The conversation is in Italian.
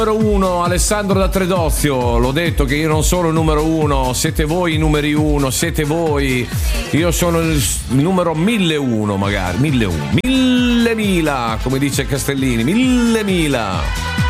Numero uno, Alessandro da Tredozio. L'ho detto che io non sono il numero uno, siete voi i numeri uno, siete voi. Io sono il numero 1001 magari, 1001, mille, come dice Castellini, mille.